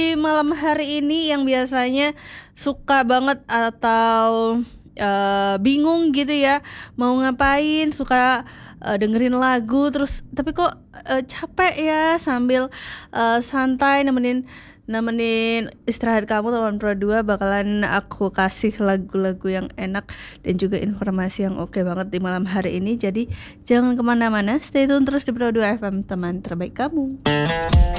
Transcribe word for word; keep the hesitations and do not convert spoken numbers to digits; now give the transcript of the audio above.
Di malam hari ini yang biasanya suka banget atau uh, bingung gitu ya mau ngapain, suka uh, dengerin lagu terus tapi kok uh, capek ya sambil uh, santai nemenin nemenin istirahat kamu. Teman Pro dua bakalan aku kasih lagu-lagu yang enak dan juga informasi yang oke banget di malam hari ini. Jadi jangan kemana-mana, stay tune terus di Pro dua F M, teman terbaik kamu.